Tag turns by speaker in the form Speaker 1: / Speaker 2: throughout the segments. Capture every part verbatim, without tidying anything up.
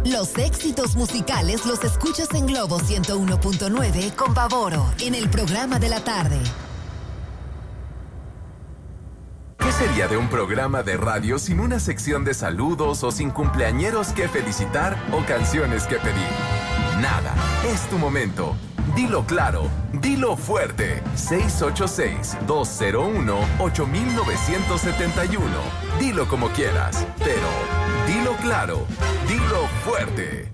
Speaker 1: Los éxitos musicales los escuchas en Globo ciento uno punto nueve con Pavoro, en el programa de la tarde.
Speaker 2: ¿Qué sería de un programa de radio sin una sección de saludos o sin cumpleañeros que felicitar o canciones que pedir? Nada, es tu momento. Dilo claro, dilo fuerte. seis ocho seis, dos cero uno, ocho nueve siete uno. Dilo como quieras, pero dilo claro, dilo fuerte.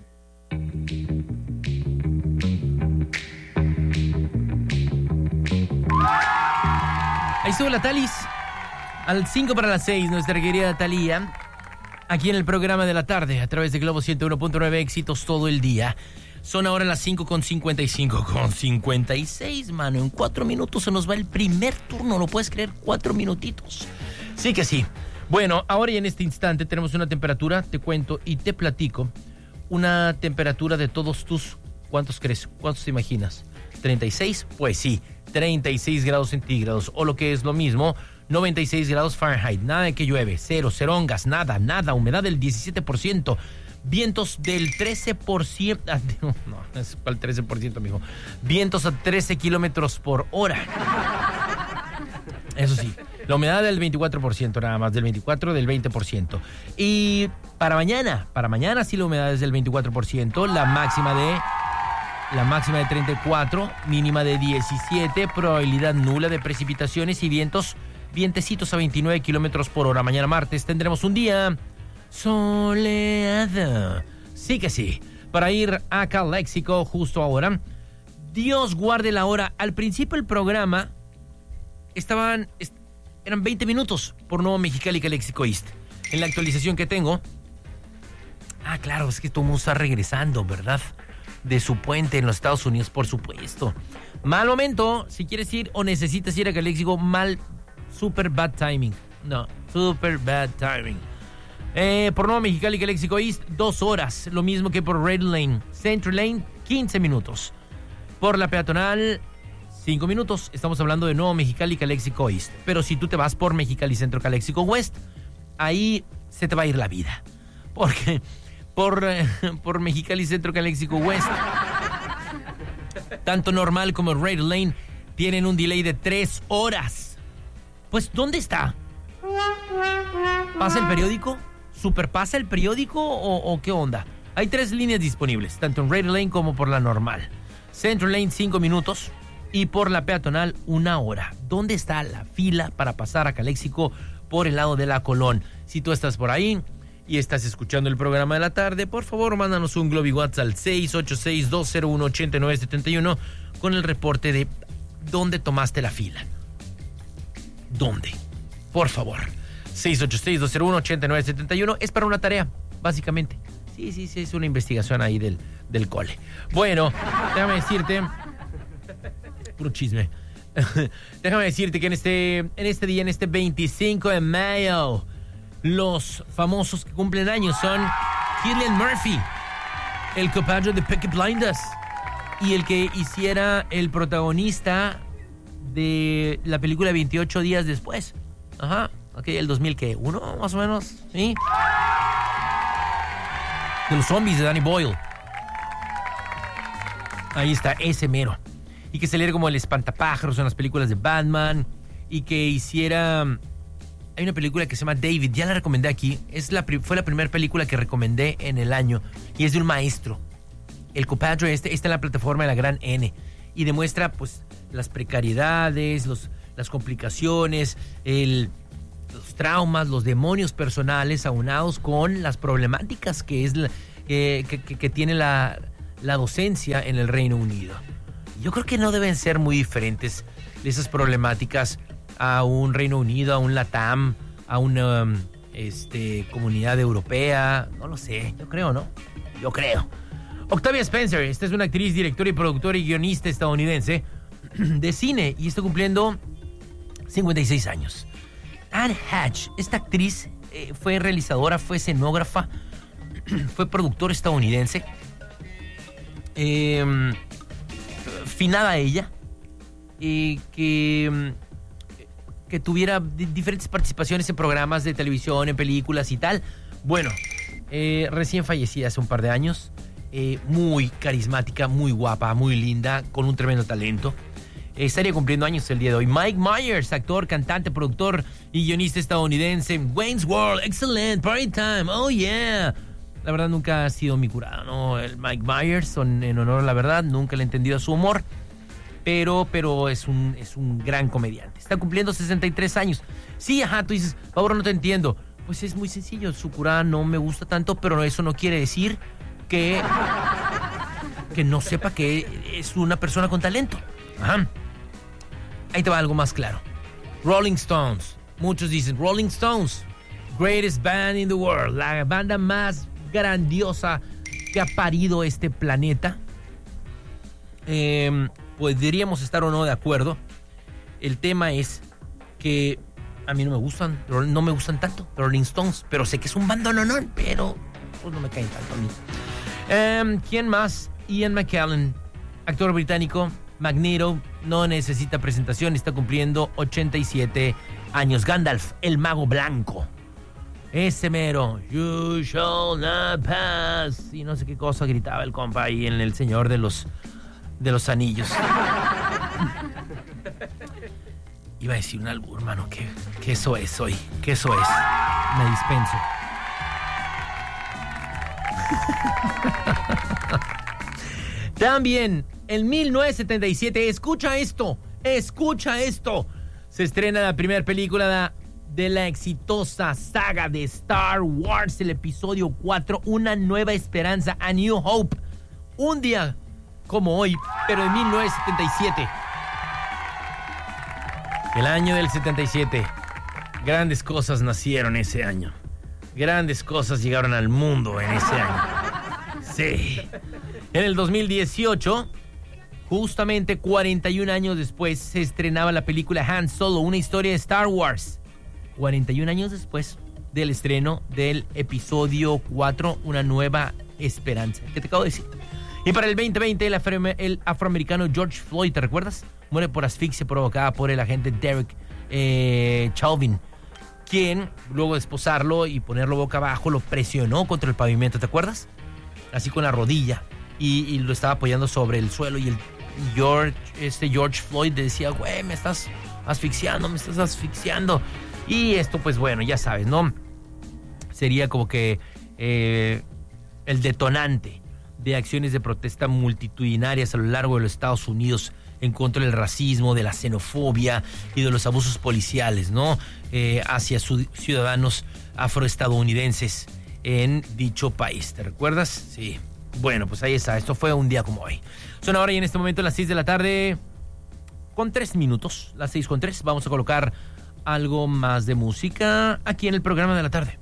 Speaker 3: Ahí estuvo la Talis. Al cinco para las seis, nuestra querida Talía, aquí en el programa de la tarde, a través de Globo ciento uno punto nueve, éxitos todo el día. Son ahora las cinco con cincuenta y cinco, con cincuenta y seis, mano. En cuatro minutos se nos va el primer turno, ¿lo puedes creer? Cuatro minutitos. Sí que sí. Bueno, ahora y en este instante tenemos una temperatura, te cuento y te platico, una temperatura de todos tus, ¿cuántos crees? ¿Cuántos te imaginas? ¿treinta y seis? Pues sí, treinta y seis grados centígrados, o lo que es lo mismo, noventa y seis grados Fahrenheit, nada de que llueve, cero, cerongas, nada, nada, humedad del diecisiete por ciento, vientos del trece por ciento, no, no es para el trece por ciento, mijo, vientos a trece kilómetros por hora. Eso sí, la humedad del veinticuatro por ciento nada más, del veinticuatro, del veinte por ciento. Y para mañana, para mañana sí la humedad es del veinticuatro por ciento, la máxima de... La máxima de treinta y cuatro, mínima de diecisiete, probabilidad nula de precipitaciones y vientos, vientecitos a veintinueve kilómetros por hora. Mañana martes tendremos un día soleado. Sí que sí. Para ir a Caléxico justo ahora. Dios guarde la hora. Al principio del programa estaban, eran veinte minutos por Nuevo Mexicali, Caléxico East. En la actualización que tengo. Ah, claro, es que todo el mundo está regresando, ¿verdad? De su puente en los Estados Unidos, por supuesto. Mal momento, si quieres ir o necesitas ir a Caléxico, mal, super bad timing. No, super bad timing. Eh, por Nuevo Mexicali, Caléxico East, dos horas. Lo mismo que por Red Lane. Central Lane, quince minutos. Por la peatonal, cinco minutos. Estamos hablando de Nuevo Mexicali, Caléxico East. Pero si tú te vas por Mexicali Centro, Caléxico West, ahí se te va a ir la vida. Porque... Por, eh, por Mexicali Centro, Caléxico West, tanto normal como Red Lane tienen un delay de tres horas. Pues, ¿dónde está? ¿Pasa el periódico? ¿Superpasa el periódico o, o qué onda? Hay tres líneas disponibles, tanto en Red Lane como por la normal. Central Lane, cinco minutos, y por la peatonal, una hora. ¿Dónde está la fila para pasar a Caléxico por el lado de la Colón? Si tú estás por ahí y estás escuchando el programa de la tarde, por favor, mándanos un Globi WhatsApp al seis ocho seis, dos cero uno, ocho nueve siete uno con el reporte de dónde tomaste la fila. ¿Dónde? Por favor. seis ocho seis, dos cero uno, ocho nueve siete uno es para una tarea, básicamente. Sí, sí, sí, es una investigación ahí del, del cole. Bueno, déjame decirte... Puro chisme. Déjame decirte que en este, en este día, en este veinticinco de mayo... Los famosos que cumplen años son Cillian Murphy, el compadre de Peaky Blinders, y el que hiciera el protagonista de la película veintiocho días después. Ajá, ok, el dos mil ¿qué? ¿Uno más o menos? ¿Sí? De los zombies de Danny Boyle. Ahí está, ese mero. Y que saliera como el espantapájaros en las películas de Batman, y que hiciera... Hay una película que se llama David, ya la recomendé aquí. Es la, fue la primera película que recomendé en el año. Y es de un maestro. El compadre este está en la plataforma de la Gran N. Y demuestra, pues, las precariedades, los, las complicaciones, el, los traumas, los demonios personales aunados con las problemáticas que, es la, eh, que, que, que tiene la, la docencia en el Reino Unido. Yo creo que no deben ser muy diferentes de esas problemáticas a un Reino Unido, a un LATAM, a una um, este, comunidad europea, no lo sé, yo creo, ¿no? Yo creo. Octavia Spencer, esta es una actriz, directora y productora y guionista estadounidense de cine y está cumpliendo cincuenta y seis años. Anne Hatch, esta actriz eh, fue realizadora, fue escenógrafa, fue productora estadounidense. Eh, finada ella, eh, que... que tuviera diferentes participaciones en programas de televisión, en películas y tal. Bueno, eh, recién fallecida hace un par de años, eh, muy carismática, muy guapa, muy linda, con un tremendo talento. Eh, estaría cumpliendo años el día de hoy. Mike Myers, actor, cantante, productor y guionista estadounidense. Wayne's World, excellent, party time, oh yeah. La verdad nunca ha sido mi curado, ¿no? El Mike Myers, son, en honor a la verdad, nunca le he entendido su humor, pero, pero es, un, es un gran comediante. Está cumpliendo sesenta y tres años. Sí, ajá, tú dices, por favor, no te entiendo. Pues es muy sencillo, su curada no me gusta tanto, pero eso no quiere decir que, que no sepa que es una persona con talento. Ajá. Ahí te va algo más claro. Rolling Stones. Muchos dicen, Rolling Stones, greatest band in the world, la banda más grandiosa que ha parido este planeta. Eh, podríamos estar o no de acuerdo. El tema es que a mí no me gustan, no me gustan tanto Rolling Stones, pero sé que es un bandononón, pero pues no me caen tanto a mí. Eh, ¿Quién más? Ian McKellen, actor británico. Magneto, no necesita presentación, está cumpliendo ochenta y siete años. Gandalf, el mago blanco. Ese mero. You shall not pass. Y no sé qué cosa gritaba el compa ahí en El Señor de los, de los Anillos. Iba a decir un albur, hermano. ¿Qué, qué eso es hoy? ¿Qué eso es? Me dispenso. También, en mil novecientos setenta y siete, escucha esto, escucha esto. Se estrena la primera película de, de la exitosa saga de Star Wars, el episodio cuatro, Una Nueva Esperanza, A New Hope. Un día como hoy, pero en mil novecientos setenta y siete. El año del setenta y siete. Grandes cosas nacieron ese año. Grandes cosas llegaron al mundo en ese año. Sí. En el dos mil dieciocho, justamente cuarenta y un años después, se estrenaba la película Han Solo, una historia de Star Wars. cuarenta y un años después del estreno del episodio cuatro, Una Nueva Esperanza. ¿Qué te acabo de decir? Y para el veinte veinte, el, afro- el afroamericano George Floyd, ¿te recuerdas? Muere por asfixia provocada por el agente Derek eh, Chauvin, quien, luego de esposarlo y ponerlo boca abajo, lo presionó contra el pavimento, ¿te acuerdas? Así con la rodilla. Y, y lo estaba apoyando sobre el suelo. Y el George, este George Floyd le decía, güey, me estás asfixiando, me estás asfixiando. Y esto, pues bueno, ya sabes, ¿no? Sería como que eh, el detonante de acciones de protesta multitudinarias a lo largo de los Estados Unidos en contra del racismo, de la xenofobia y de los abusos policiales, ¿no? Eh, hacia sus ciudadanos afroestadounidenses en dicho país. ¿Te recuerdas? Sí. Bueno, pues ahí está. Esto fue un día como hoy. Son ahora y en este momento las seis de la tarde con tres minutos. Las seis con tres. Vamos a colocar algo más de música aquí en el programa de la tarde.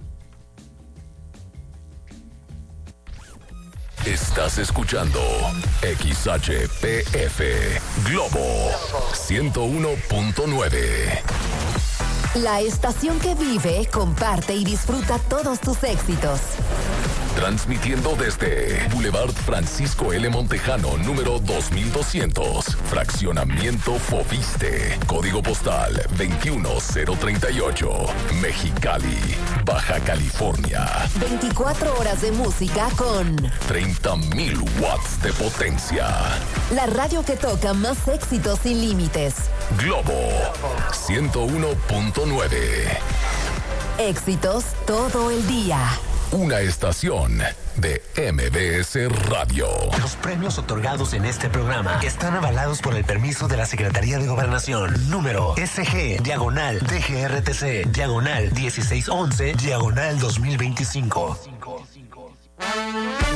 Speaker 2: Estás escuchando X H P F Globo ciento uno punto nueve.
Speaker 1: La estación que vive, comparte y disfruta todos tus éxitos.
Speaker 2: Transmitiendo desde Boulevard Francisco L. Montejano, número dos mil doscientos, Fraccionamiento Fobiste, Código Postal veintiuno cero treinta y ocho, Mexicali, Baja California.
Speaker 1: veinticuatro horas de música con
Speaker 2: treinta mil watts de potencia.
Speaker 1: la radio que toca más éxitos sin límites.
Speaker 2: Globo ciento uno punto nueve.
Speaker 1: Éxitos todo el día.
Speaker 2: Una estación de M B S Radio.
Speaker 4: Los premios otorgados en este programa están avalados por el permiso de la Secretaría de Gobernación. Número S G, diagonal, D G R T C, diagonal, dieciséis once, diagonal dos mil veinticinco.